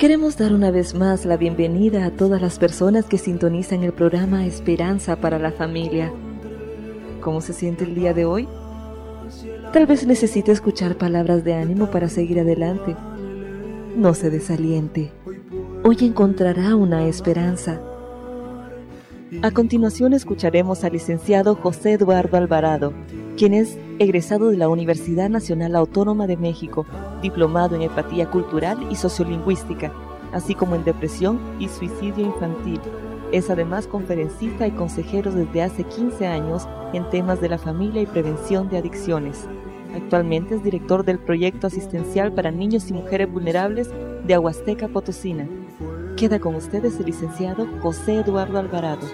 Queremos dar una vez más la bienvenida a todas las personas que sintonizan el programa Esperanza para la Familia. ¿Cómo se siente el día de hoy? Tal vez necesite escuchar palabras de ánimo para seguir adelante. No se desaliente. Hoy encontrará una esperanza. A continuación escucharemos al licenciado José Eduardo Alvarado, quien es egresado de la Universidad Nacional Autónoma de México, diplomado en empatía cultural y sociolingüística, así como en depresión y suicidio infantil. Es además conferencista y consejero desde hace 15 años en temas de la familia y prevención de adicciones. Actualmente es director del proyecto asistencial para niños y mujeres vulnerables de Aguasteca Potosina. Queda con ustedes el licenciado José Eduardo Alvarado.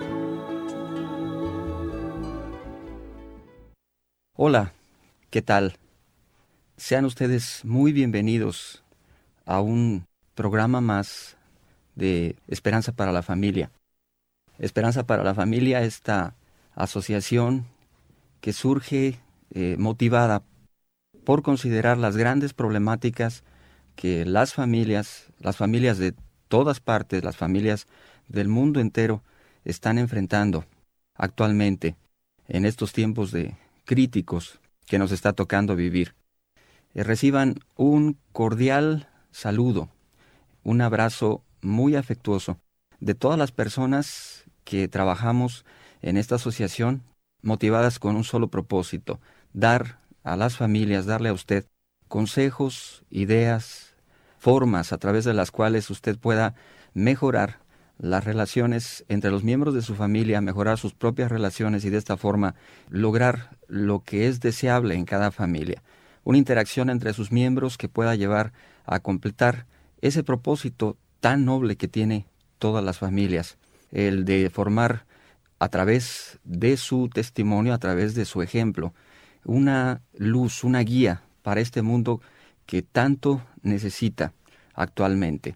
Hola, ¿qué tal? Sean ustedes muy bienvenidos a un programa más de Esperanza para la Familia. Esperanza para la Familia, esta asociación que surge motivada por considerar las grandes problemáticas que las familias de todas partes, las familias del mundo entero están enfrentando actualmente en estos tiempos críticos que nos está tocando vivir. Reciban un cordial saludo, un abrazo muy afectuoso de todas las personas que trabajamos en esta asociación motivadas con un solo propósito: dar a las familias, darle a usted consejos, ideas, formas a través de las cuales usted pueda mejorar las relaciones entre los miembros de su familia, mejorar sus propias relaciones y de esta forma lograr lo que es deseable en cada familia. Una interacción entre sus miembros que pueda llevar a completar ese propósito tan noble que tiene todas las familias, el de formar a través de su testimonio, a través de su ejemplo, una luz, una guía para este mundo que tanto necesita actualmente.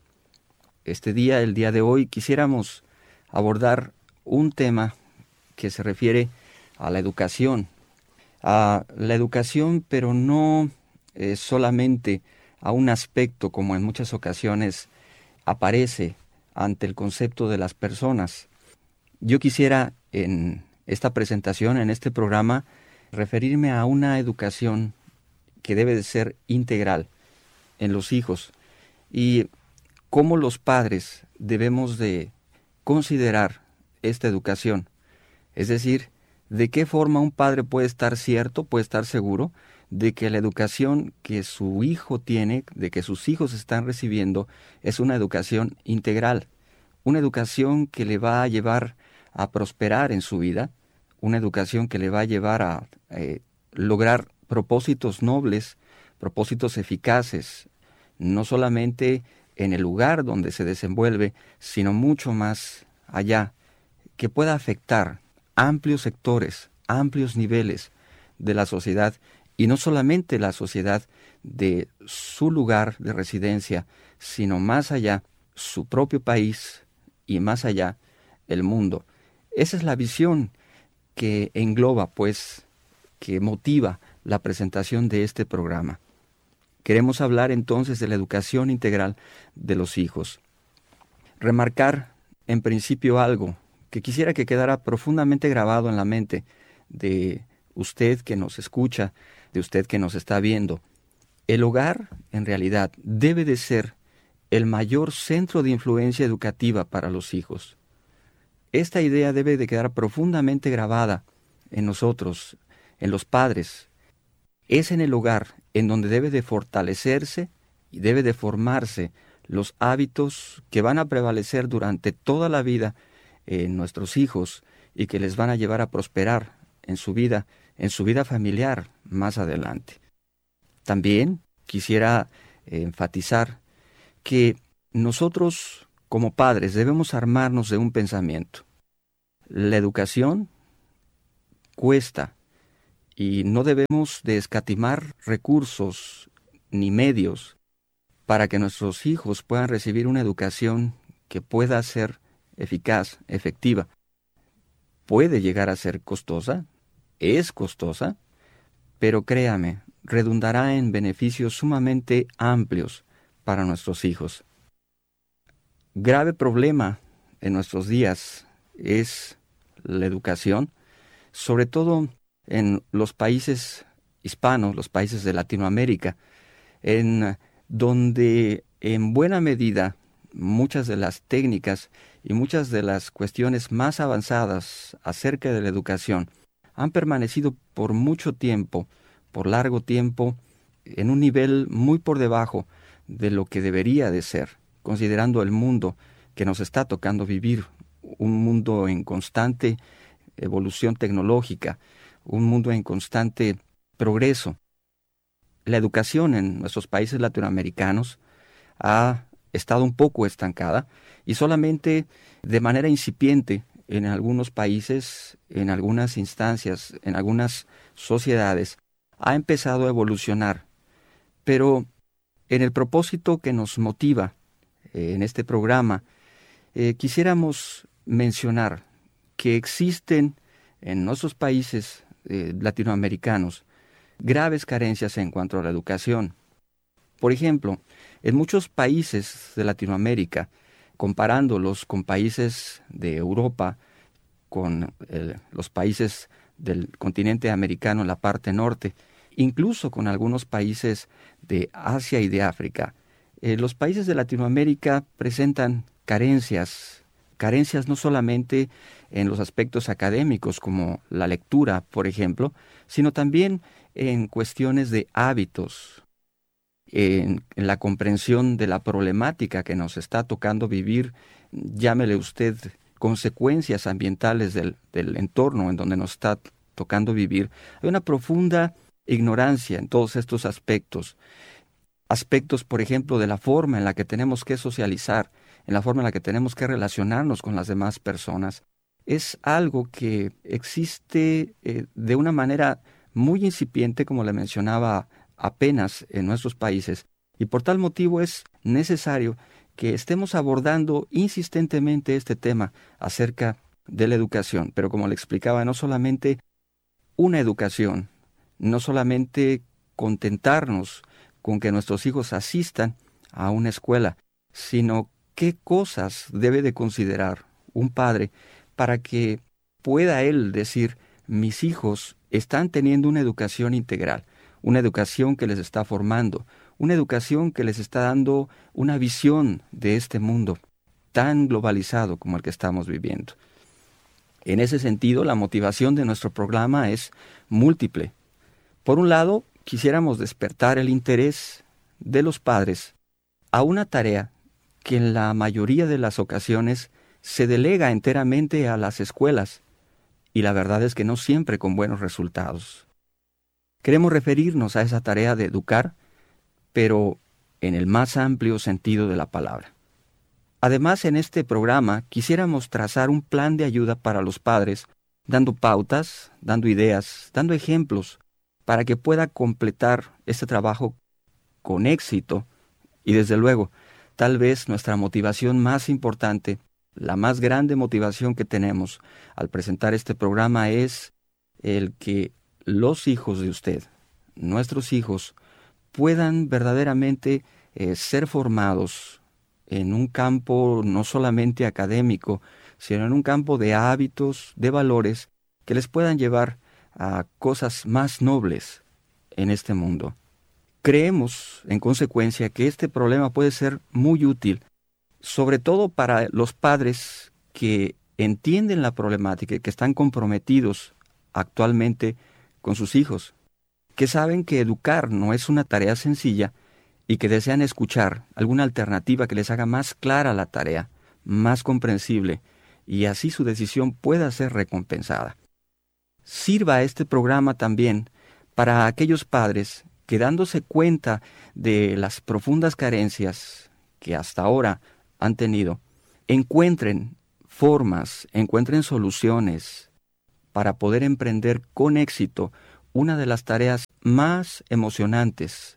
El día de hoy, quisiéramos abordar un tema que se refiere a la educación. A la educación, pero no solamente a un aspecto como en muchas ocasiones aparece ante el concepto de las personas. Yo quisiera en esta presentación, en este programa, referirme a una educación que debe de ser integral en los hijos y cómo los padres debemos de considerar esta educación. Es decir, de qué forma un padre puede estar cierto, puede estar seguro de que la educación que su hijo tiene, de que sus hijos están recibiendo, es una educación integral, una educación que le va a llevar a prosperar en su vida, una educación que le va a llevar a lograr propósitos nobles, propósitos eficaces, no solamente en el lugar donde se desenvuelve, sino mucho más allá, que pueda afectar amplios sectores, amplios niveles de la sociedad, y no solamente la sociedad de su lugar de residencia, sino más allá su propio país y más allá el mundo. Esa es la visión que engloba, pues, que motiva la presentación de este programa. Queremos hablar entonces de la educación integral de los hijos. Remarcar en principio algo que quisiera que quedara profundamente grabado en la mente de usted que nos escucha, de usted que nos está viendo. El hogar, en realidad, debe de ser el mayor centro de influencia educativa para los hijos. Esta idea debe de quedar profundamente grabada en nosotros, en los padres. Es en el hogar en donde debe de fortalecerse y debe de formarse los hábitos que van a prevalecer durante toda la vida en nuestros hijos y que les van a llevar a prosperar en su vida familiar más adelante. También quisiera enfatizar que nosotros como padres debemos armarnos de un pensamiento. La educación cuesta y no debemos de escatimar recursos ni medios para que nuestros hijos puedan recibir una educación que pueda ser eficaz, efectiva. Puede llegar a ser costosa, es costosa, pero créame, redundará en beneficios sumamente amplios para nuestros hijos. grave problema en nuestros días es la educación, sobre todo en los países hispanos, los países de Latinoamérica, en donde en buena medida muchas de las técnicas y muchas de las cuestiones más avanzadas acerca de la educación han permanecido por mucho tiempo, por largo tiempo, en un nivel muy por debajo de lo que debería de ser, considerando el mundo que nos está tocando vivir, un mundo en constante evolución tecnológica, un mundo en constante progreso. La educación en nuestros países latinoamericanos ha estado un poco estancada y solamente de manera incipiente en algunos países, en algunas instancias, en algunas sociedades, ha empezado a evolucionar. Pero en el propósito que nos motiva en este programa, quisiéramos mencionar que existen en nuestros países latinoamericanos graves carencias en cuanto a la educación. Por ejemplo, en muchos países de Latinoamérica, comparándolos con países de Europa, con los países del continente americano en la parte norte, incluso con algunos países de Asia y de África, los países de Latinoamérica presentan carencias no solamente en los aspectos académicos como la lectura, por ejemplo, sino también en cuestiones de hábitos, en la comprensión de la problemática que nos está tocando vivir, llámele usted consecuencias ambientales del entorno en donde nos está tocando vivir. Hay una profunda ignorancia en todos estos aspectos. Aspectos, por ejemplo, de la forma en la que tenemos que socializar, en la forma en la que tenemos que relacionarnos con las demás personas. Es algo que existe de una manera muy incipiente, como le mencionaba, apenas en nuestros países, y por tal motivo es necesario que estemos abordando insistentemente este tema acerca de la educación. Pero como le explicaba, no solamente una educación, no solamente contentarnos con que nuestros hijos asistan a una escuela, sino qué cosas debe de considerar un padre para que pueda él decir: mis hijos están teniendo una educación integral, una educación que les está formando, una educación que les está dando una visión de este mundo tan globalizado como el que estamos viviendo. En ese sentido, la motivación de nuestro programa es múltiple. Por un lado, quisiéramos despertar el interés de los padres a una tarea que en la mayoría de las ocasiones se delega enteramente a las escuelas, y la verdad es que no siempre con buenos resultados. Queremos referirnos a esa tarea de educar, pero en el más amplio sentido de la palabra. Además, en este programa quisiéramos trazar un plan de ayuda para los padres, dando pautas, dando ideas, dando ejemplos, para que pueda completar este trabajo con éxito. Y desde luego, tal vez nuestra motivación más importante, la más grande motivación que tenemos al presentar este programa es el que los hijos de usted, nuestros hijos, puedan verdaderamente ser formados en un campo no solamente académico, sino en un campo de hábitos, de valores, que les puedan llevar a cosas más nobles en este mundo. Creemos, en consecuencia, que este problema puede ser muy útil, sobre todo para los padres que entienden la problemática y que están comprometidos actualmente con sus hijos, que saben que educar no es una tarea sencilla y que desean escuchar alguna alternativa que les haga más clara la tarea, más comprensible, y así su decisión pueda ser recompensada. Sirva este programa también para aquellos padres que, dándose cuenta de las profundas carencias que hasta ahora han tenido, encuentren formas, encuentren soluciones para poder emprender con éxito una de las tareas más emocionantes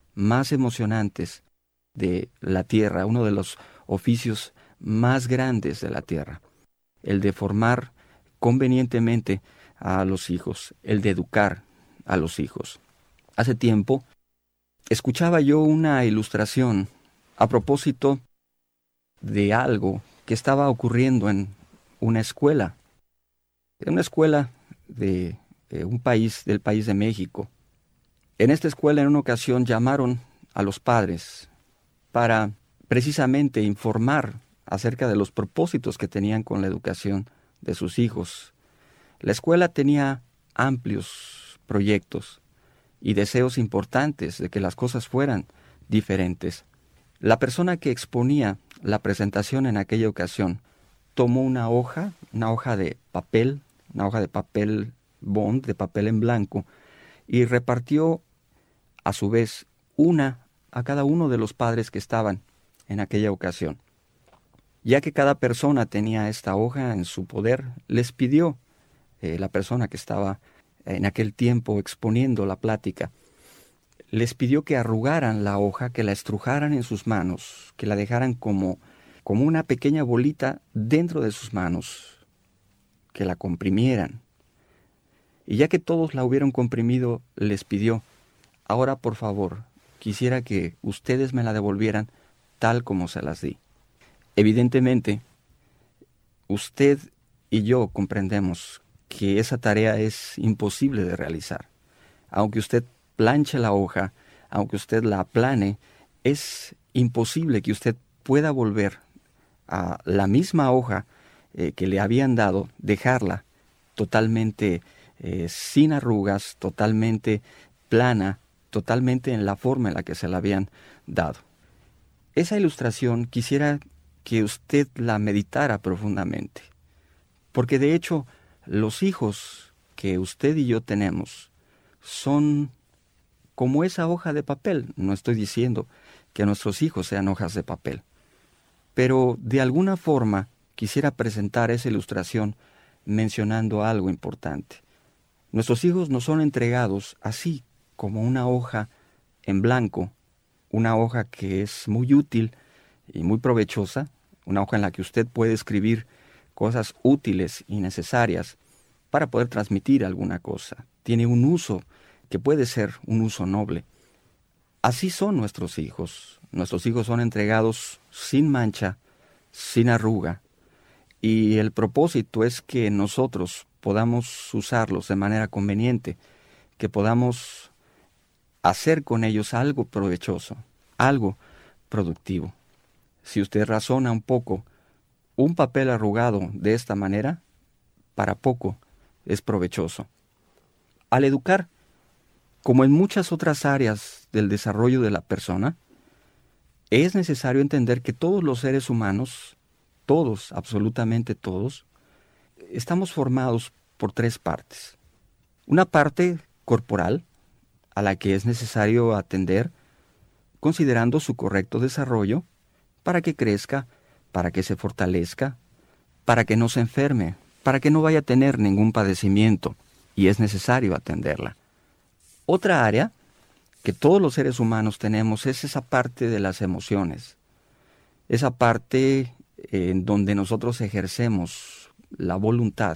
de la tierra, uno de los oficios más grandes de la tierra, el de formar convenientemente a los hijos, el de educar a los hijos. Hace tiempo escuchaba yo una ilustración a propósito de algo que estaba ocurriendo en una escuela. En una escuela de un país, del país de México. En esta escuela, en una ocasión, llamaron a los padres para precisamente informar acerca de los propósitos que tenían con la educación de sus hijos. La escuela tenía amplios proyectos y deseos importantes de que las cosas fueran diferentes. La persona que exponía la presentación en aquella ocasión tomó una hoja de papel bond, de papel en blanco, y repartió a su vez una a cada uno de los padres que estaban en aquella ocasión. Ya que cada persona tenía esta hoja en su poder, les pidió la persona que estaba en aquel tiempo exponiendo la plática, les pidió que arrugaran la hoja, que la estrujaran en sus manos, que la dejaran como una pequeña bolita dentro de sus manos, que la comprimieran. Y ya que todos la hubieron comprimido, les pidió: ahora por favor, quisiera que ustedes me la devolvieran tal como se las di. Evidentemente, usted y yo comprendemos que esa tarea es imposible de realizar. Aunque usted planche la hoja, aunque usted la aplane, es imposible que usted pueda volver a la misma hoja que le habían dado, dejarla totalmente sin arrugas, totalmente plana, totalmente en la forma en la que se la habían dado. Esa ilustración quisiera que usted la meditara profundamente, porque de hecho los hijos que usted y yo tenemos son como esa hoja de papel. No estoy diciendo que nuestros hijos sean hojas de papel, pero de alguna forma quisiera presentar esa ilustración mencionando algo importante. Nuestros hijos nos son entregados así como una hoja en blanco, una hoja que es muy útil y muy provechosa, una hoja en la que usted puede escribir cosas útiles y necesarias para poder transmitir alguna cosa. Tiene un uso que puede ser un uso noble. Así son nuestros hijos. Nuestros hijos son entregados sin mancha, sin arruga, y el propósito es que nosotros podamos usarlos de manera conveniente, que podamos hacer con ellos algo provechoso, algo productivo. Si usted razona un poco, un papel arrugado de esta manera, para poco es provechoso. Al educar, como en muchas otras áreas del desarrollo de la persona, es necesario entender que todos los seres humanos, todos, absolutamente todos, estamos formados por tres partes. Una parte corporal, a la que es necesario atender, considerando su correcto desarrollo, para que crezca, para que se fortalezca, para que no se enferme, para que no vaya a tener ningún padecimiento, y es necesario atenderla. Otra área que todos los seres humanos tenemos es esa parte de las emociones, esa parte en donde nosotros ejercemos la voluntad,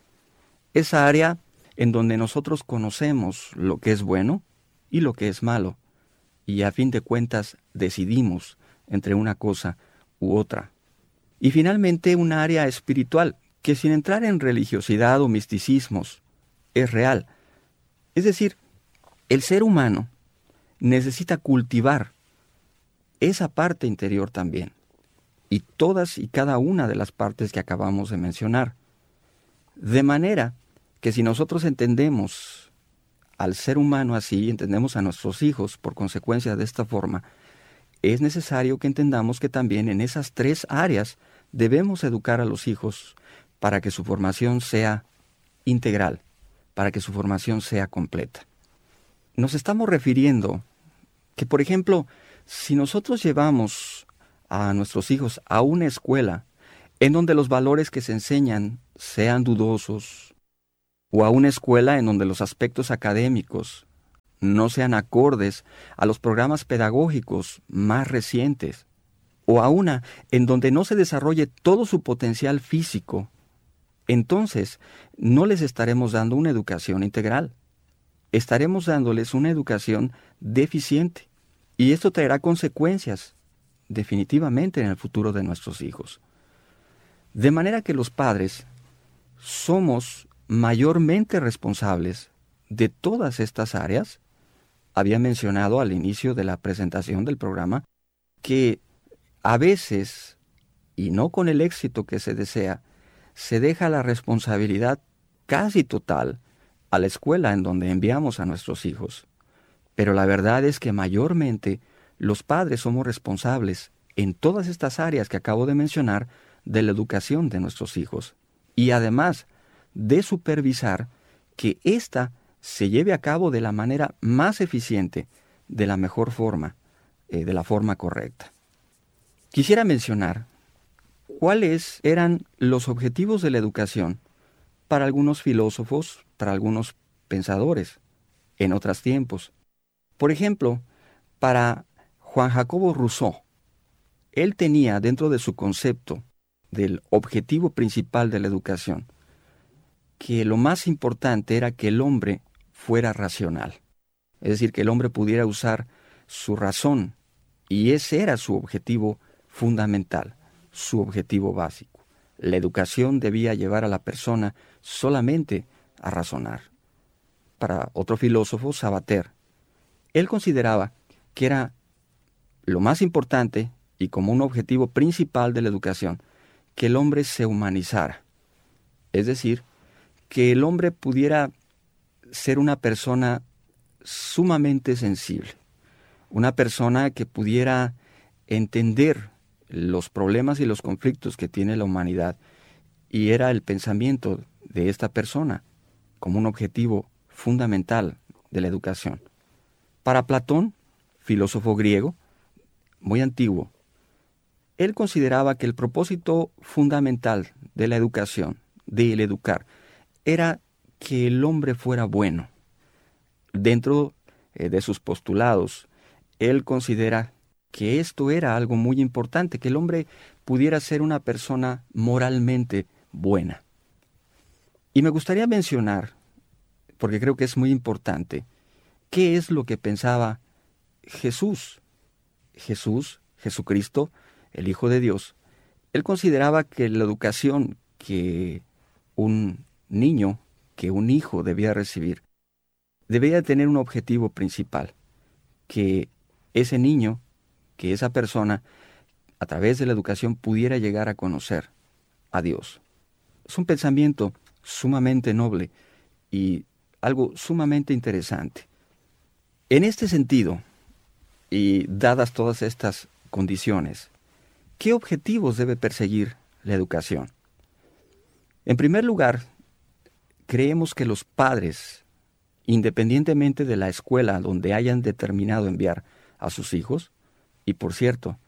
esa área en donde nosotros conocemos lo que es bueno y lo que es malo, y a fin de cuentas decidimos entre una cosa u otra. Y finalmente una área espiritual, que sin entrar en religiosidad o misticismos, es real. Es decir, el ser humano necesita cultivar esa parte interior también, y todas y cada una de las partes que acabamos de mencionar. De manera que si nosotros entendemos al ser humano así, entendemos a nuestros hijos por consecuencia de esta forma, es necesario que entendamos que también en esas tres áreas debemos educar a los hijos para que su formación sea integral, para que su formación sea completa. Nos estamos refiriendo que, por ejemplo, si nosotros llevamos a nuestros hijos a una escuela en donde los valores que se enseñan sean dudosos, o a una escuela en donde los aspectos académicos no sean acordes a los programas pedagógicos más recientes, o a una en donde no se desarrolle todo su potencial físico, entonces no les estaremos dando una educación integral. Estaremos dándoles una educación deficiente, y esto traerá consecuencias definitivamente en el futuro de nuestros hijos. De manera que los padres somos mayormente responsables de todas estas áreas. Había mencionado al inicio de la presentación del programa que a veces, y no con el éxito que se desea, se deja la responsabilidad casi total a la escuela en donde enviamos a nuestros hijos. Pero la verdad es que mayormente los padres somos responsables en todas estas áreas que acabo de mencionar de la educación de nuestros hijos. Y además de supervisar que ésta se lleve a cabo de la manera más eficiente, de la mejor forma, de la forma correcta. Quisiera mencionar cuáles eran los objetivos de la educación para algunos filósofos, para algunos pensadores, en otros tiempos. Por ejemplo, para Juan Jacobo Rousseau, él tenía dentro de su concepto del objetivo principal de la educación, que lo más importante era que el hombre fuera racional. Es decir, que el hombre pudiera usar su razón, y ese era su objetivo fundamental, su objetivo básico. La educación debía llevar a la persona solamente a razonar. Para otro filósofo, Sabater, él consideraba que era lo más importante y como un objetivo principal de la educación, que el hombre se humanizara. Es decir, que el hombre pudiera ser una persona sumamente sensible, una persona que pudiera entender los problemas y los conflictos que tiene la humanidad, y era el pensamiento de esta persona como un objetivo fundamental de la educación. Para Platón, filósofo griego, muy antiguo, él consideraba que el propósito fundamental de la educación, del educar, era que el hombre fuera bueno. Dentro de sus postulados, él considera que esto era algo muy importante, que el hombre pudiera ser una persona moralmente buena. Y me gustaría mencionar, porque creo que es muy importante, qué es lo que pensaba Jesús. Jesucristo, el Hijo de Dios, él consideraba que la educación que un niño, que un hijo debía recibir, debía tener un objetivo principal, que ese niño, que esa persona, a través de la educación pudiera llegar a conocer a Dios. Es un pensamiento sumamente noble y algo sumamente interesante. En este sentido, y dadas todas estas condiciones, ¿qué objetivos debe perseguir la educación? En primer lugar, creemos que los padres, independientemente de la escuela donde hayan determinado enviar a sus hijos, y por cierto,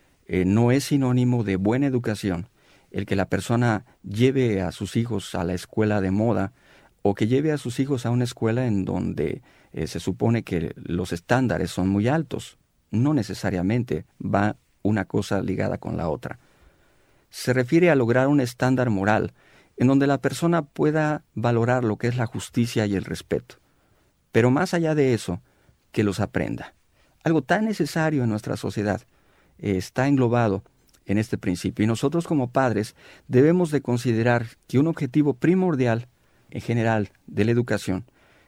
no es sinónimo de buena educación el que la persona lleve a sus hijos a la escuela de moda o que lleve a sus hijos a una escuela en donde se supone que los estándares son muy altos. No necesariamente va una cosa ligada con la otra. Se refiere a lograr un estándar moral en donde la persona pueda valorar lo que es la justicia y el respeto. Pero más allá de eso, que los aprenda. Algo tan necesario en nuestra sociedad está englobado en este principio. Y nosotros como padres debemos de considerar que un objetivo primordial en general de la educación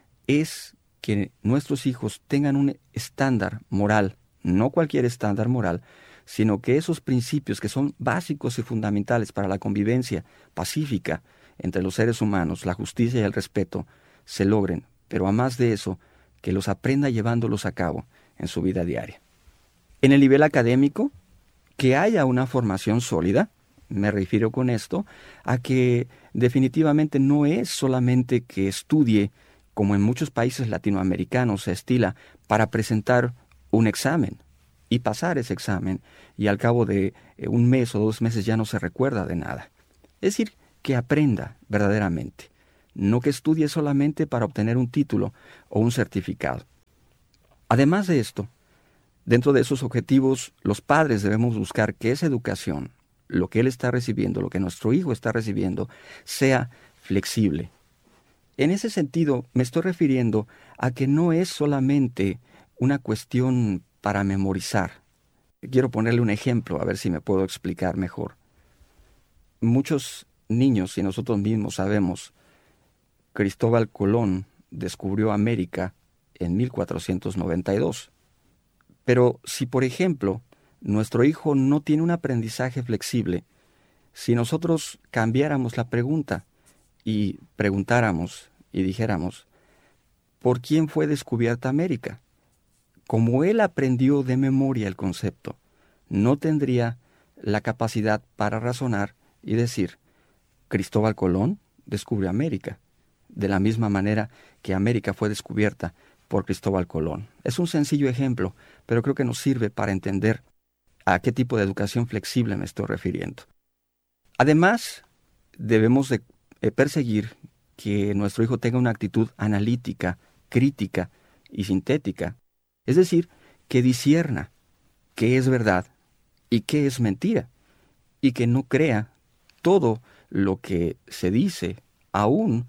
es que nuestros hijos tengan un estándar moral, no cualquier estándar moral, sino que esos principios que son básicos y fundamentales para la convivencia pacífica entre los seres humanos, la justicia y el respeto, se logren, pero a más de eso, que los aprenda llevándolos a cabo en su vida diaria. En el nivel académico, que haya una formación sólida, me refiero con esto a que definitivamente no es solamente que estudie, como en muchos países latinoamericanos se estila, para presentar un examen y pasar ese examen, y al cabo de un mes o 2 meses ya no se recuerda de nada. Es decir, que aprenda verdaderamente, no que estudie solamente para obtener un título o un certificado. Además de esto, dentro de esos objetivos, los padres debemos buscar que esa educación, lo que él está recibiendo, lo que nuestro hijo está recibiendo, sea flexible. En ese sentido, me estoy refiriendo a que no es solamente una cuestión para memorizar, Quiero ponerle un ejemplo, a ver si me puedo explicar mejor. Muchos niños y nosotros mismos sabemos, Cristóbal Colón descubrió América en 1492. Pero si, por ejemplo, nuestro hijo no tiene un aprendizaje flexible, si nosotros cambiáramos la pregunta y preguntáramos y dijéramos, ¿por quién fue descubierta América? Como él aprendió de memoria el concepto, no tendría la capacidad para razonar y decir, Cristóbal Colón descubrió América, de la misma manera que América fue descubierta por Cristóbal Colón. Es un sencillo ejemplo, pero creo que nos sirve para entender a qué tipo de educación flexible me estoy refiriendo. Además, debemos de perseguir que nuestro hijo tenga una actitud analítica, crítica y sintética, es decir, que discierna qué es verdad y qué es mentira, y que no crea todo lo que se dice, aún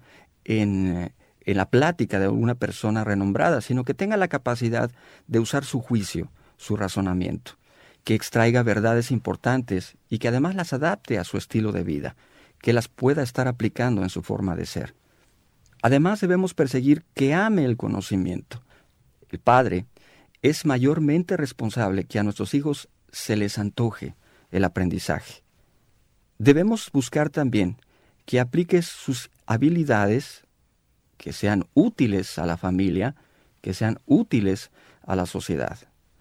en la plática de alguna persona renombrada, sino que tenga la capacidad de usar su juicio, su razonamiento, que extraiga verdades importantes y que además las adapte a su estilo de vida, que las pueda estar aplicando en su forma de ser. Además, debemos perseguir que ame el conocimiento. El padre es mayormente responsable que a nuestros hijos se les antoje el aprendizaje. Debemos buscar también que aplique sus habilidades, que sean útiles a la familia, que sean útiles a la sociedad.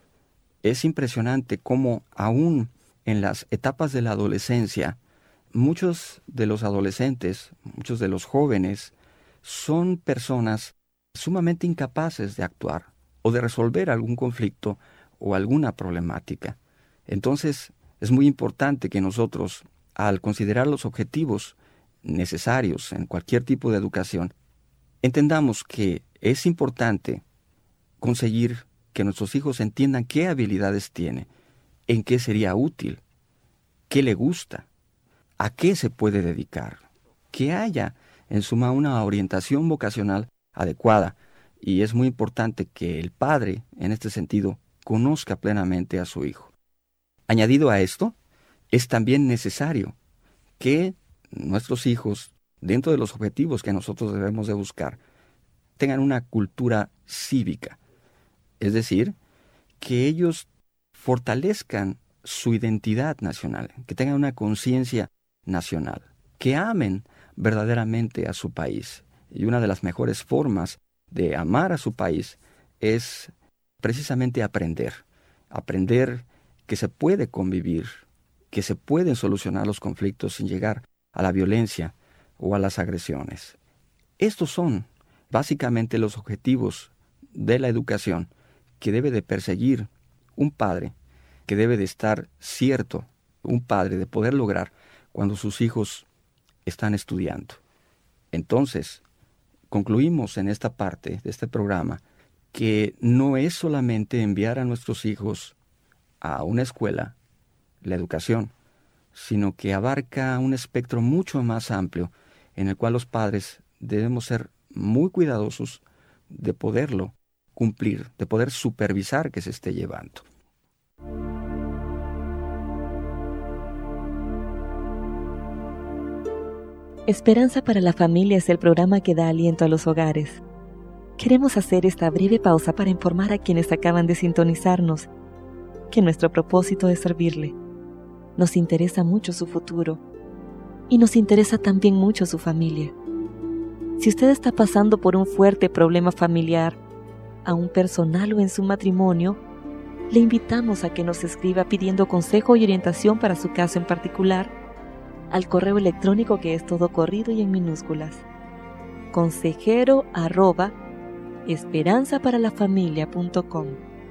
Es impresionante cómo aún en las etapas de la adolescencia, muchos de los adolescentes, muchos de los jóvenes, son personas sumamente incapaces de actuar o de resolver algún conflicto o alguna problemática. Entonces, es muy importante que nosotros, al considerar los objetivos necesarios en cualquier tipo de educación, entendamos que es importante conseguir que nuestros hijos entiendan qué habilidades tiene, en qué sería útil, qué le gusta, a qué se puede dedicar, que haya, en suma, una orientación vocacional adecuada. Y es muy importante que el padre, en este sentido, conozca plenamente a su hijo. Añadido a esto, es también necesario que nuestros hijos, dentro de los objetivos que nosotros debemos de buscar, tengan una cultura cívica. Es decir, que ellos fortalezcan su identidad nacional, que tengan una conciencia nacional, que amen verdaderamente a su país. Y una de las mejores formas de amar a su país es precisamente aprender que se puede convivir, que se pueden solucionar los conflictos sin llegar a la violencia o a las agresiones. Estos son básicamente los objetivos de la educación que debe de perseguir un padre, que debe de estar cierto un padre de poder lograr cuando sus hijos están estudiando. Entonces, concluimos en esta parte de este programa que no es solamente enviar a nuestros hijos a una escuela, la educación, sino que abarca un espectro mucho más amplio en el cual los padres debemos ser muy cuidadosos de poderlo cumplir, de poder supervisar que se esté llevando. Esperanza para la Familia es el programa que da aliento a los hogares. Queremos hacer esta breve pausa para informar a quienes acaban de sintonizarnos que nuestro propósito es servirle. Nos interesa mucho su futuro y nos interesa también mucho su familia. Si usted está pasando por un fuerte problema familiar, aún personal o en su matrimonio, le invitamos a que nos escriba pidiendo consejo y orientación para su caso en particular al correo electrónico que es todo corrido y en minúsculas: consejero@esperanzaparalafamilia.com,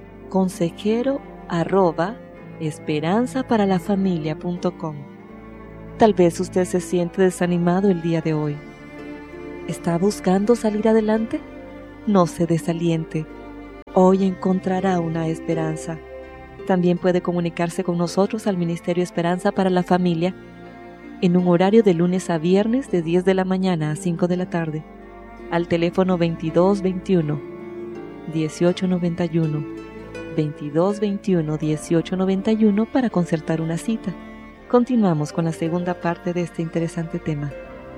consejero@esperanzaparalafamilia.com. Tal vez usted se siente desanimado el día de hoy. ¿Está buscando salir adelante? No se desaliente. Hoy encontrará una esperanza. También puede comunicarse con nosotros al Ministerio Esperanza para la Familia en un horario de lunes a viernes de 10 de la mañana a 5 de la tarde, al teléfono 2221-1891 2221-1891 para concertar una cita. Continuamos con la segunda parte de este interesante tema.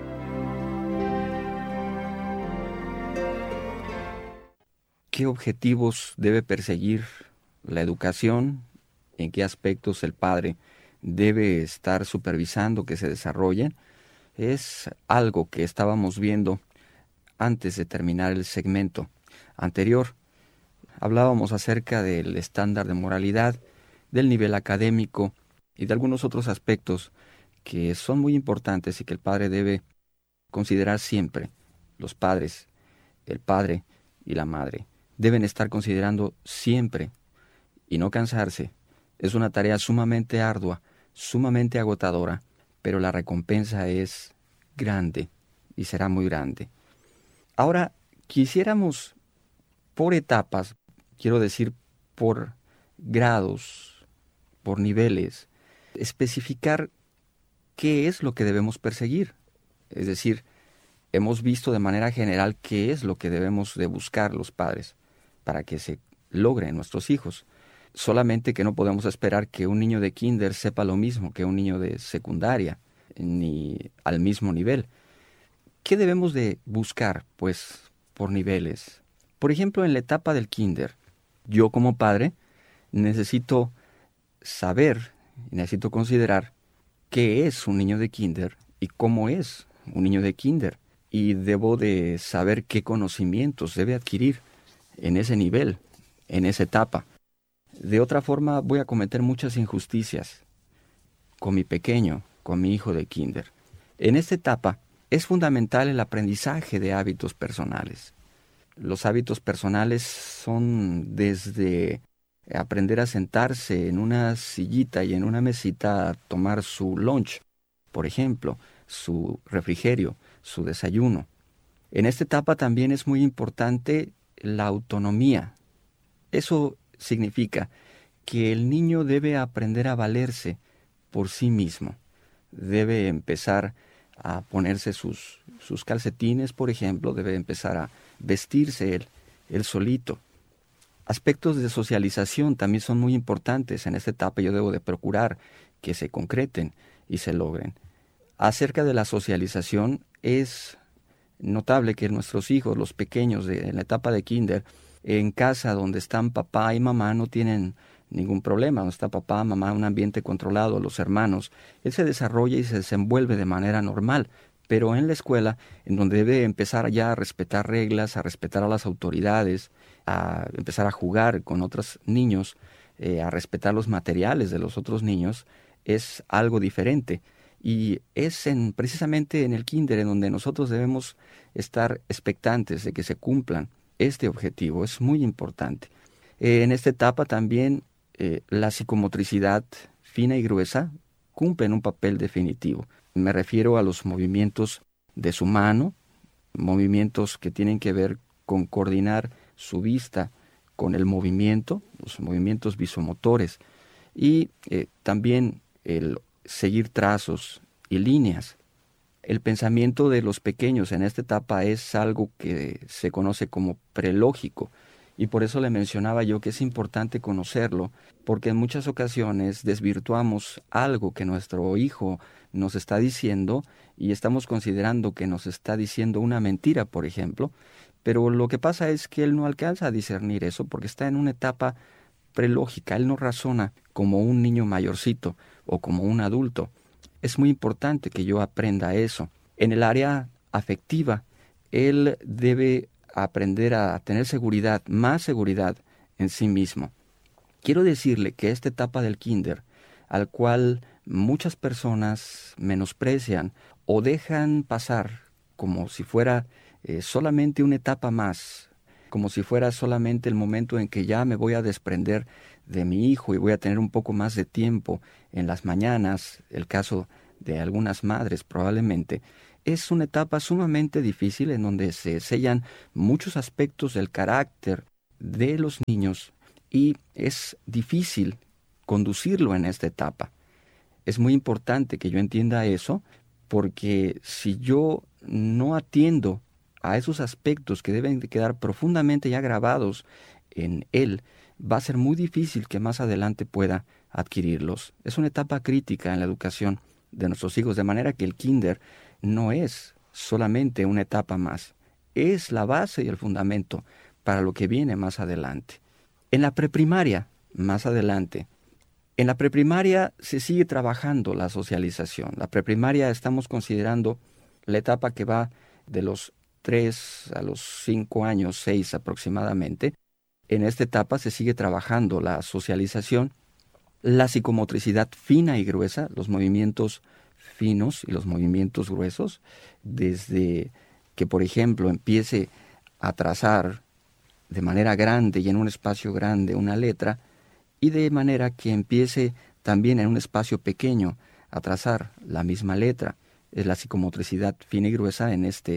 ¿Qué objetivos debe perseguir la educación? ¿En qué aspectos el padre debe estar supervisando que se desarrollen? Es algo que estábamos viendo antes de terminar el segmento anterior. Hablábamos acerca del estándar de moralidad, del nivel académico y de algunos otros aspectos que son muy importantes y que el padre debe considerar siempre. Los padres, el padre y la madre, deben estar considerando siempre y no cansarse. Es una tarea sumamente ardua, sumamente agotadora, pero la recompensa es grande y será muy grande. Ahora, quisiéramos por etapas, quiero decir por grados, por niveles, especificar qué es lo que debemos perseguir. Es decir, hemos visto de manera general qué es lo que debemos de buscar los padres para que se logren nuestros hijos. Solamente que no podemos esperar que un niño de kinder sepa lo mismo que un niño de secundaria, ni al mismo nivel. ¿Qué debemos de buscar? Pues por niveles. Por ejemplo, en la etapa del kinder, yo como padre necesito saber, necesito considerar qué es un niño de kinder y cómo es un niño de kinder. Y debo de saber qué conocimientos debe adquirir en ese nivel, en esa etapa. De otra forma voy a cometer muchas injusticias con mi pequeño, con mi hijo de kinder. En esta etapa es fundamental el aprendizaje de hábitos personales. Los hábitos personales son desde aprender a sentarse en una sillita y en una mesita a tomar su lunch, por ejemplo, su refrigerio, su desayuno. En esta etapa también es muy importante la autonomía. Eso significa que el niño debe aprender a valerse por sí mismo. Debe empezar a ponerse sus calcetines, por ejemplo, debe empezar a vestirse él solito. Aspectos de socialización también son muy importantes en esta etapa. Yo debo de procurar que se concreten y se logren. Acerca de la socialización, es notable que nuestros hijos, los pequeños en la etapa de kinder, en casa donde están papá y mamá no tienen ningún problema, donde está papá, mamá, un ambiente controlado, los hermanos, él se desarrolla y se desenvuelve de manera normal. Pero en la escuela, en donde debe empezar ya a respetar reglas, a respetar a las autoridades, a empezar a jugar con otros niños, a respetar los materiales de los otros niños, es algo diferente. Y es precisamente en el kinder en donde nosotros debemos estar expectantes de que se cumplan este objetivo. Es muy importante. En esta etapa también la psicomotricidad fina y gruesa cumplen un papel definitivo. Me refiero a los movimientos de su mano, movimientos que tienen que ver con coordinar su vista con el movimiento, los movimientos visomotores, y también el seguir trazos y líneas. El pensamiento de los pequeños en esta etapa es algo que se conoce como prelógico, y por eso le mencionaba yo que es importante conocerlo, porque en muchas ocasiones desvirtuamos algo que nuestro hijo nos está diciendo y estamos considerando que nos está diciendo una mentira, por ejemplo, pero lo que pasa es que él no alcanza a discernir eso porque está en una etapa prelógica. Él no razona como un niño mayorcito o como un adulto. Es muy importante que yo aprenda eso. En el área afectiva, él debe aprender a tener seguridad, más seguridad en sí mismo. Quiero decirle que esta etapa del kinder, al cual muchas personas menosprecian o dejan pasar como si fuera solamente una etapa más, como si fuera solamente el momento en que ya me voy a desprender de mi hijo y voy a tener un poco más de tiempo en las mañanas, el caso de algunas madres probablemente, es una etapa sumamente difícil en donde se sellan muchos aspectos del carácter de los niños y es difícil conducirlo en esta etapa. Es muy importante que yo entienda eso, porque si yo no atiendo a esos aspectos que deben de quedar profundamente ya grabados en él, va a ser muy difícil que más adelante pueda adquirirlos. Es una etapa crítica en la educación de nuestros hijos, de manera que el kinder no es solamente una etapa más, es la base y el fundamento para lo que viene más adelante. En la preprimaria, más adelante, en la preprimaria se sigue trabajando la socialización. La preprimaria estamos considerando la etapa que va de los 3 a los 5 años, 6 aproximadamente. En esta etapa se sigue trabajando la socialización, la psicomotricidad fina y gruesa, los movimientos finos y los movimientos gruesos, desde que, por ejemplo, empiece a trazar de manera grande y en un espacio grande una letra, y de manera que empiece también en un espacio pequeño a trazar la misma letra. Es la psicomotricidad fina y gruesa en esta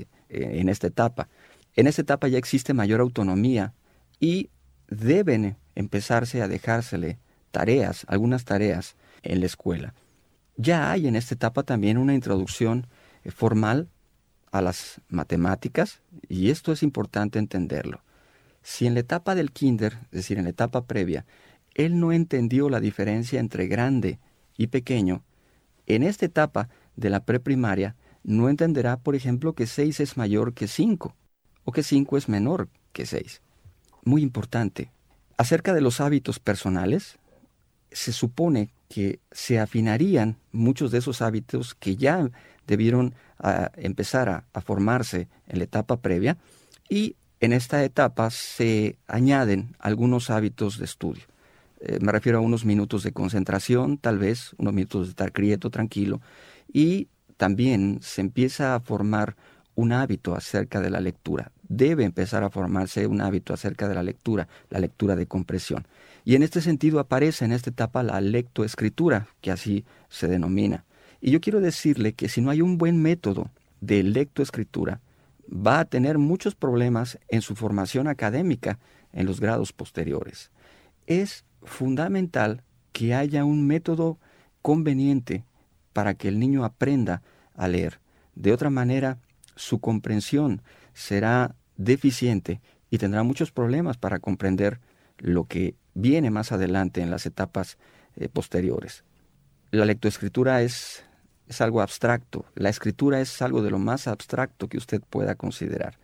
etapa. En esta etapa ya existe mayor autonomía y deben empezarse a dejársele tareas, algunas tareas en la escuela. Ya hay en esta etapa también una introducción formal a las matemáticas, y esto es importante entenderlo. Si en la etapa del kinder, es decir, en la etapa previa, él no entendió la diferencia entre grande y pequeño, en esta etapa de la preprimaria no entenderá, por ejemplo, que 6 es mayor que 5 o que 5 es menor que 6. Muy importante. Acerca de los hábitos personales, se supone que se afinarían muchos de esos hábitos que ya debieron empezar a formarse en la etapa previa, y en esta etapa se añaden algunos hábitos de estudio. Me refiero a unos minutos de concentración, tal vez, unos minutos de estar quieto, tranquilo, y también se empieza a formar un hábito acerca de la lectura. Debe empezar a formarse un hábito acerca de la lectura de comprensión. Y en este sentido aparece en esta etapa la lectoescritura, que así se denomina. Y yo quiero decirle que si no hay un buen método de lectoescritura, va a tener muchos problemas en su formación académica en los grados posteriores. Es fundamental que haya un método conveniente para que el niño aprenda a leer. De otra manera, su comprensión será deficiente y tendrá muchos problemas para comprender lo que viene más adelante en las etapas posteriores. La lectoescritura es algo abstracto. La escritura es algo de lo más abstracto que usted pueda considerar.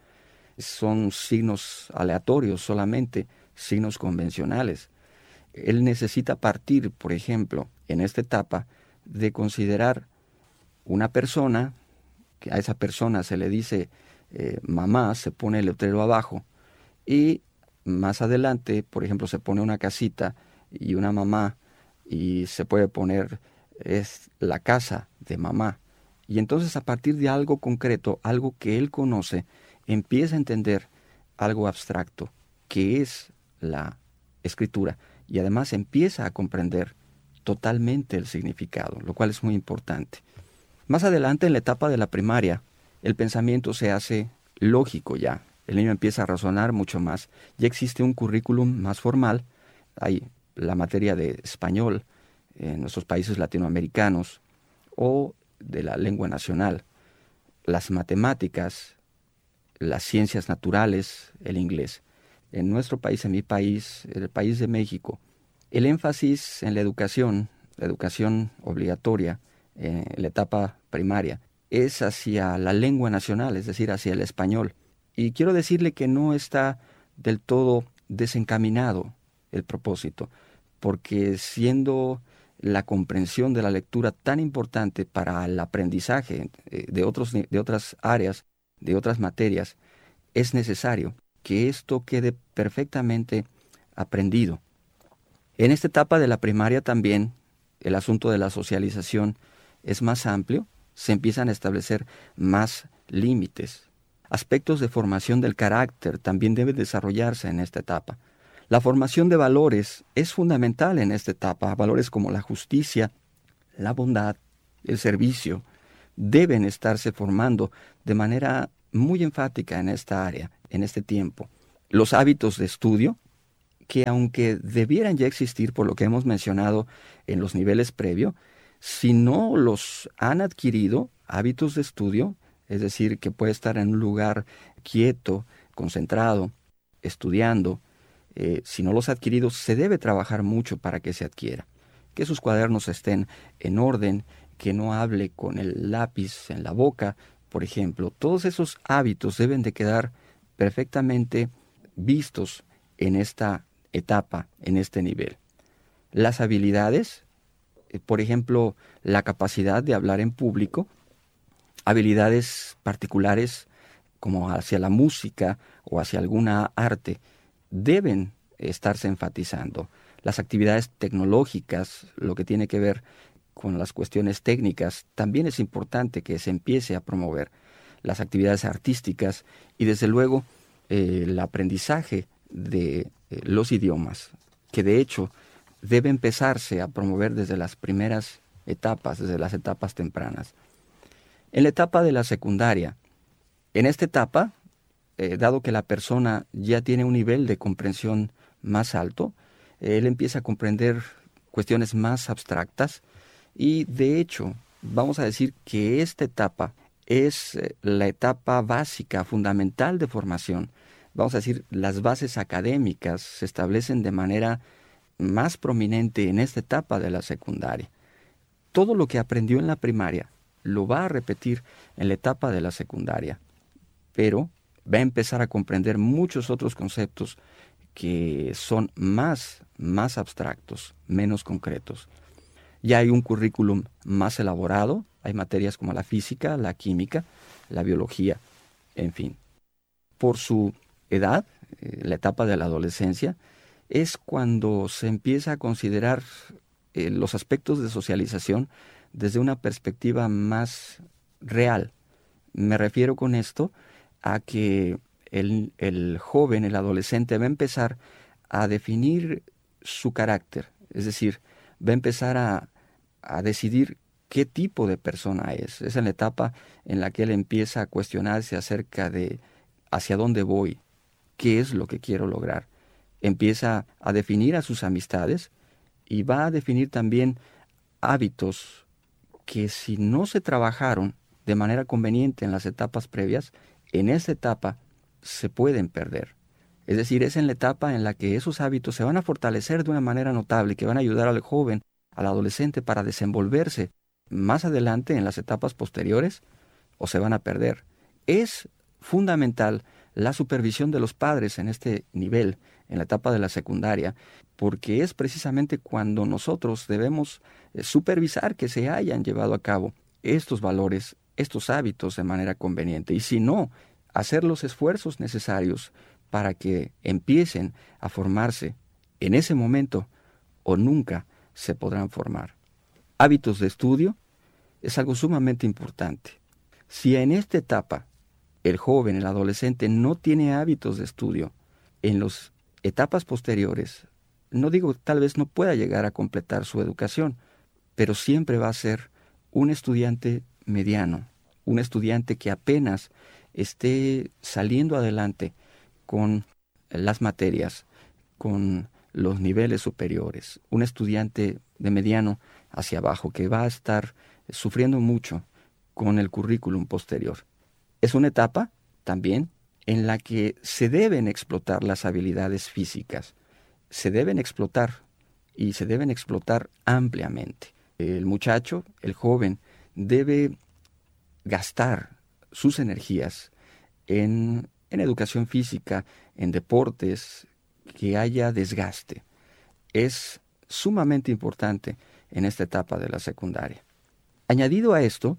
Son signos aleatorios solamente, signos convencionales. Él necesita partir, por ejemplo, en esta etapa, de considerar una persona, que a esa persona se le dice mamá, se pone el letrero abajo, y más adelante, por ejemplo, se pone una casita y una mamá, y se puede poner es la casa de mamá. Y entonces, a partir de algo concreto, algo que él conoce, empieza a entender algo abstracto, que es la escritura, y además empieza a comprender totalmente el significado, lo cual es muy importante. Más adelante, en la etapa de la primaria, el pensamiento se hace lógico ya. El niño empieza a razonar mucho más. Ya existe un currículum más formal. Hay la materia de español en nuestros países latinoamericanos o de la lengua nacional, las matemáticas, las ciencias naturales, el inglés. En nuestro país, en mi país, en el país de México, el énfasis en la educación obligatoria en la etapa primaria, es hacia la lengua nacional, es decir, hacia el español. Y quiero decirle que no está del todo desencaminado el propósito, porque siendo la comprensión de la lectura tan importante para el aprendizaje de otras áreas, de otras materias, es necesario que esto quede perfectamente aprendido. En esta etapa de la primaria también el asunto de la socialización es más amplio, se empiezan a establecer más límites. Aspectos de formación del carácter también deben desarrollarse en esta etapa. La formación de valores es fundamental en esta etapa. Valores como la justicia, la bondad, el servicio, deben estarse formando de manera muy enfática en esta área, en este tiempo. Los hábitos de estudio, que aunque debieran ya existir por lo que hemos mencionado en los niveles previos, si no los han adquirido, hábitos de estudio, es decir, que puede estar en un lugar quieto, concentrado, estudiando, si no los ha adquirido, se debe trabajar mucho para que se adquiera. Que sus cuadernos estén en orden, que no hable con el lápiz en la boca, por ejemplo. Todos esos hábitos deben de quedar perfectamente vistos en esta etapa, en este nivel. Las habilidades, por ejemplo, la capacidad de hablar en público, habilidades particulares como hacia la música o hacia alguna arte, deben estarse enfatizando. Las actividades tecnológicas, lo que tiene que ver con las cuestiones técnicas, también es importante que se empiece a promover. Las actividades artísticas y desde luego el aprendizaje de los idiomas, que de hecho debe empezarse a promover desde las primeras etapas, desde las etapas tempranas. En la etapa de la secundaria, en esta etapa, dado que la persona ya tiene un nivel de comprensión más alto, él empieza a comprender cuestiones más abstractas y de hecho vamos a decir que esta etapa es la etapa básica, fundamental de formación. Vamos a decir, las bases académicas se establecen de manera más prominente en esta etapa de la secundaria. Todo lo que aprendió en la primaria lo va a repetir en la etapa de la secundaria, pero va a empezar a comprender muchos otros conceptos que son más abstractos, menos concretos. Ya hay un currículum más elaborado, hay materias como la física, la química, la biología, en fin. Por su edad, la etapa de la adolescencia, es cuando se empieza a considerar los aspectos de socialización desde una perspectiva más real. Me refiero con esto a que el joven, el adolescente, va a empezar a definir su carácter, es decir, va a empezar a decidir qué tipo de persona es. Es en la etapa en la que él empieza a cuestionarse acerca de hacia dónde voy, qué es lo que quiero lograr. Empieza a definir a sus amistades y va a definir también hábitos que si no se trabajaron de manera conveniente en las etapas previas, en esa etapa se pueden perder. Es decir, es en la etapa en la que esos hábitos se van a fortalecer de una manera notable, que van a ayudar al joven, al adolescente para desenvolverse más adelante en las etapas posteriores, o se van a perder. Es fundamental la supervisión de los padres en este nivel, en la etapa de la secundaria, porque es precisamente cuando nosotros debemos supervisar que se hayan llevado a cabo estos valores, estos hábitos de manera conveniente. Y si no, hacer los esfuerzos necesarios para que empiecen a formarse en ese momento o nunca se podrán formar. Hábitos de estudio es algo sumamente importante. Si en esta etapa el joven, el adolescente no tiene hábitos de estudio, en las etapas posteriores, no digo tal vez no pueda llegar a completar su educación, pero siempre va a ser un estudiante mediano, un estudiante que apenas esté saliendo adelante con las materias, con los niveles superiores, un estudiante de mediano hacia abajo que va a estar sufriendo mucho con el currículum posterior. Es una etapa también en la que se deben explotar las habilidades físicas, se deben explotar y se deben explotar ampliamente. El muchacho, el joven, debe gastar sus energías en educación física, en deportes, que haya desgaste. Es sumamente importante en esta etapa de la secundaria. Añadido a esto,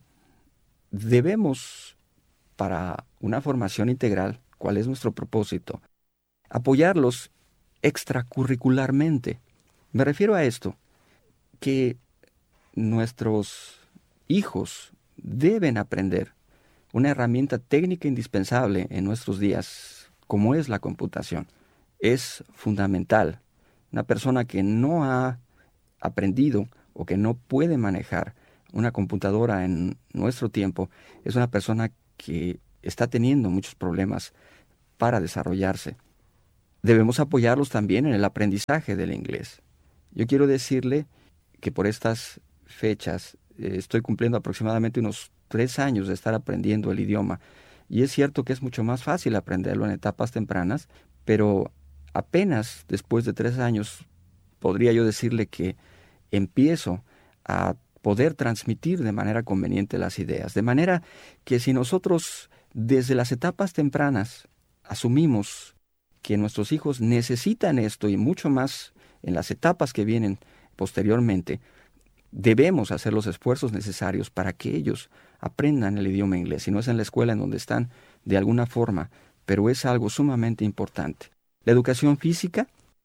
debemos, para una formación integral, ¿cuál es nuestro propósito? Apoyarlos extracurricularmente. Me refiero a esto, que nuestros hijos deben aprender una herramienta técnica indispensable en nuestros días, como es la computación. Es fundamental. Una persona que no ha aprendido o que no puede manejar una computadora en nuestro tiempo es una persona que está teniendo muchos problemas para desarrollarse. Debemos apoyarlos también en el aprendizaje del inglés. Yo quiero decirle que por estas fechas estoy cumpliendo aproximadamente unos 3 años de estar aprendiendo el idioma. Y es cierto que es mucho más fácil aprenderlo en etapas tempranas, pero apenas después de 3 años podría yo decirle que empiezo a poder transmitir de manera conveniente las ideas. De manera que si nosotros desde las etapas tempranas asumimos que nuestros hijos necesitan esto y mucho más en las etapas que vienen posteriormente, debemos hacer los esfuerzos necesarios para que ellos aprendan el idioma inglés. Si no es en la escuela en donde están, de alguna forma, pero es algo sumamente importante. La educación física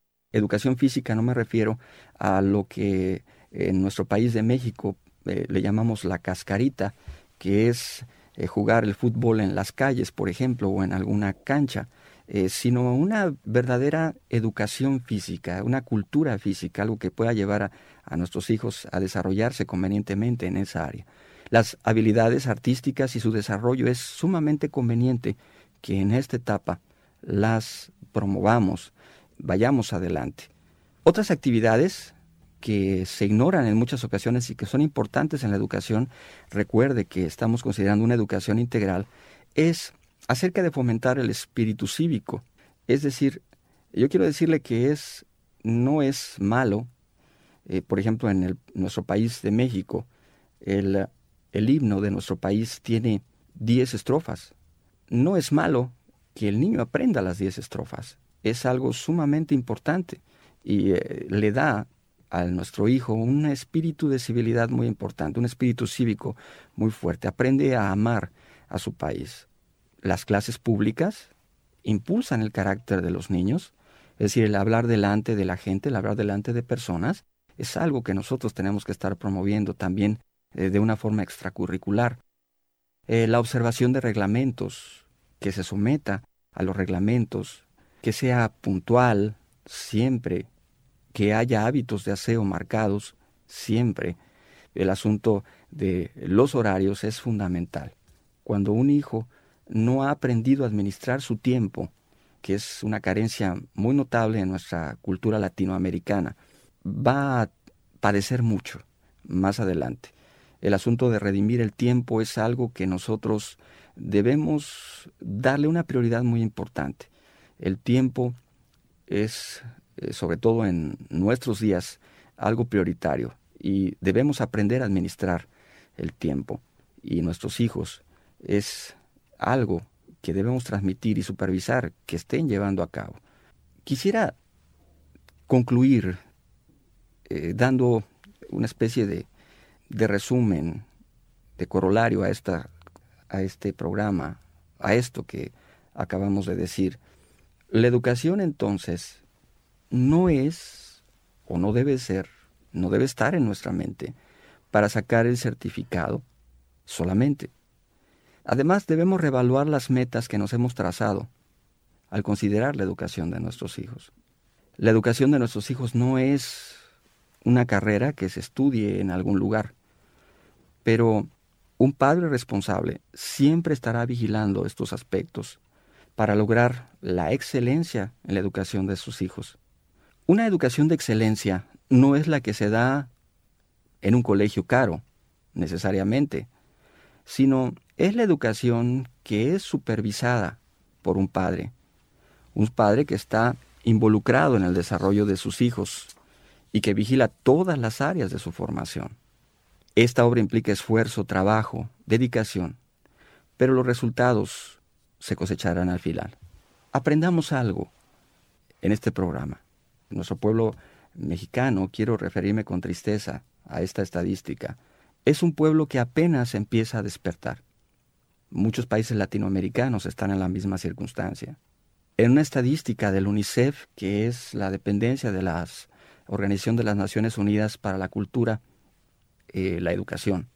no me refiero a lo que en nuestro país de México le llamamos la cascarita, que es jugar el fútbol en las calles, por ejemplo, o en alguna cancha, sino una verdadera educación física, una cultura física, algo que pueda llevar a nuestros hijos a desarrollarse convenientemente en esa área. Las habilidades artísticas y su desarrollo es sumamente conveniente que en esta etapa las promovamos, vayamos adelante. Otras actividades que se ignoran en muchas ocasiones y que son importantes en la educación, recuerde que estamos considerando una educación integral, es acerca de fomentar el espíritu cívico. Es decir, yo quiero decirle que no es malo, por ejemplo, en nuestro país de México, el himno de nuestro país tiene 10 estrofas. No es malo que el niño aprenda las 10 estrofas. Es algo sumamente importante y le da a nuestro hijo un espíritu de civilidad muy importante, un espíritu cívico muy fuerte. Aprende a amar a su país. Las clases públicas impulsan el carácter de los niños, es decir, el hablar delante de la gente, el hablar delante de personas, es algo que nosotros tenemos que estar promoviendo también de una forma extracurricular. La observación de reglamentos, que se someta a los reglamentos, que sea puntual siempre, que haya hábitos de aseo marcados siempre. El asunto de los horarios es fundamental. Cuando un hijo no ha aprendido a administrar su tiempo, que es una carencia muy notable en nuestra cultura latinoamericana, va a padecer mucho más adelante. El asunto de redimir el tiempo es algo que nosotros debemos darle una prioridad muy importante. El tiempo es, sobre todo en nuestros días, algo prioritario y debemos aprender a administrar el tiempo. Y nuestros hijos es algo que debemos transmitir y supervisar que estén llevando a cabo. Quisiera concluir dando una especie de resumen, de corolario a este programa, a esto que acabamos de decir. La educación, entonces, no es, o no debe ser, no debe estar en nuestra mente para sacar el certificado solamente. Además, debemos reevaluar las metas que nos hemos trazado al considerar la educación de nuestros hijos. La educación de nuestros hijos no es una carrera que se estudie en algún lugar, pero un padre responsable siempre estará vigilando estos aspectos para lograr la excelencia en la educación de sus hijos. Una educación de excelencia no es la que se da en un colegio caro, necesariamente, sino es la educación que es supervisada por un padre que está involucrado en el desarrollo de sus hijos y que vigila todas las áreas de su formación. Esta obra implica esfuerzo, trabajo, dedicación, pero los resultados se cosecharán al final. Aprendamos algo en este programa. Nuestro pueblo mexicano, quiero referirme con tristeza a esta estadística, es un pueblo que apenas empieza a despertar. Muchos países latinoamericanos están en la misma circunstancia. En una estadística del UNICEF, que es la dependencia de la Organización de las Naciones Unidas para la Cultura, la Educación,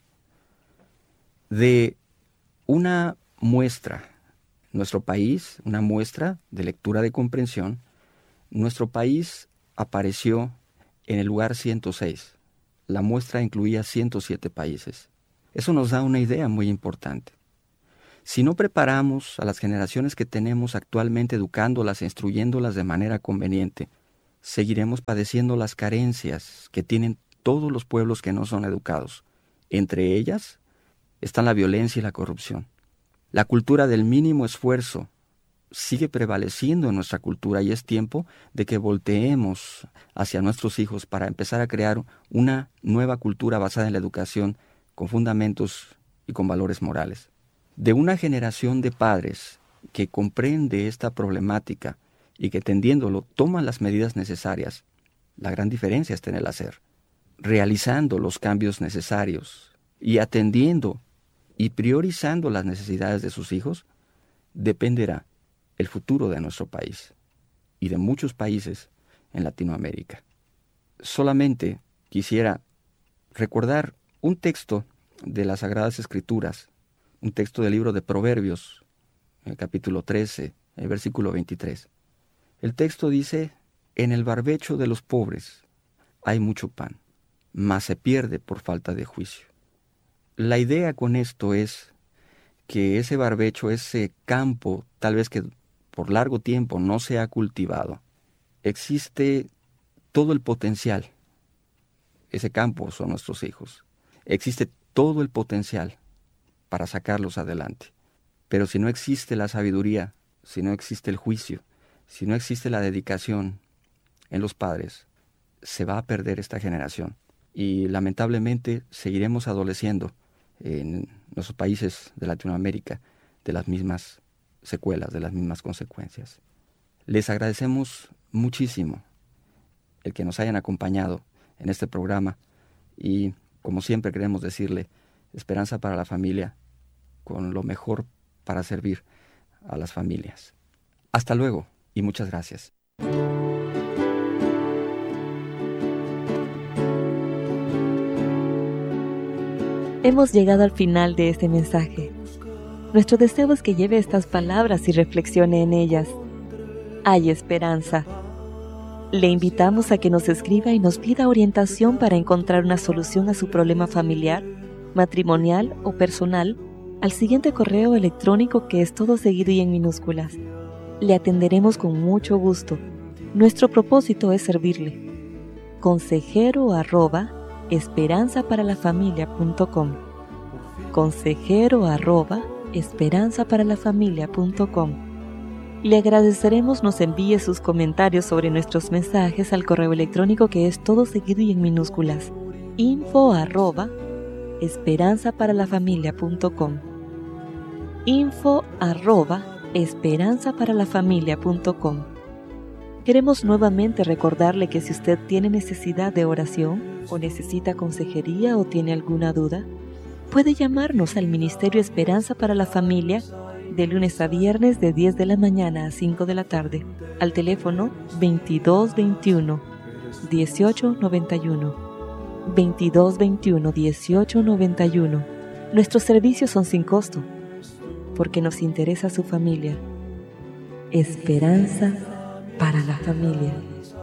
de una muestra, nuestro país, una muestra de lectura de comprensión, nuestro país apareció en el lugar 106. La muestra incluía 107 países. Eso nos da una idea muy importante. Si no preparamos a las generaciones que tenemos actualmente educándolas e instruyéndolas de manera conveniente, seguiremos padeciendo las carencias que tienen todos los pueblos que no son educados. Entre ellas están la violencia y la corrupción. La cultura del mínimo esfuerzo sigue prevaleciendo en nuestra cultura y es tiempo de que volteemos hacia nuestros hijos para empezar a crear una nueva cultura basada en la educación con fundamentos y con valores morales. De una generación de padres que comprende esta problemática y que entendiéndolo toman las medidas necesarias, la gran diferencia está en el hacer, realizando los cambios necesarios y atendiendo y priorizando las necesidades de sus hijos, dependerá el futuro de nuestro país y de muchos países en Latinoamérica. Solamente quisiera recordar un texto de las Sagradas Escrituras, un texto del libro de Proverbios, en el capítulo 13, el versículo 23. El texto dice: en el barbecho de los pobres hay mucho pan, mas se pierde por falta de juicio. La idea con esto es que ese barbecho, ese campo, tal vez que por largo tiempo no se ha cultivado, existe todo el potencial. Ese campo son nuestros hijos. Existe todo el potencial para sacarlos adelante. Pero si no existe la sabiduría, si no existe el juicio, si no existe la dedicación en los padres, se va a perder esta generación. Y lamentablemente seguiremos adoleciendo en nuestros países de Latinoamérica de las mismas secuelas, de las mismas consecuencias. Les agradecemos muchísimo el que nos hayan acompañado en este programa y, como siempre, queremos decirle: esperanza para la familia, con lo mejor para servir a las familias. Hasta luego y muchas gracias. Hemos llegado al final de este mensaje. Nuestro deseo es que lleve estas palabras y reflexione en ellas. Hay esperanza. Le invitamos a que nos escriba y nos pida orientación para encontrar una solución a su problema familiar, matrimonial o personal al siguiente correo electrónico, que es todo seguido y en minúsculas. Le atenderemos con mucho gusto. Nuestro propósito es servirle. consejero@esperanzaparalafamilia.com consejero@esperanzaparalafamilia.com. Le agradeceremos nos envíe sus comentarios sobre nuestros mensajes al correo electrónico, que es todo seguido y en minúsculas: info@esperanzaparalafamilia.com info@esperanzaparalafamilia.com. Queremos nuevamente recordarle que si usted tiene necesidad de oración o necesita consejería o tiene alguna duda, puede llamarnos al Ministerio Esperanza para la Familia de lunes a viernes de 10 de la mañana a 5 de la tarde al teléfono 2221 1891. 2221 1891. Nuestros servicios son sin costo, porque nos interesa su familia. Esperanza para la familia.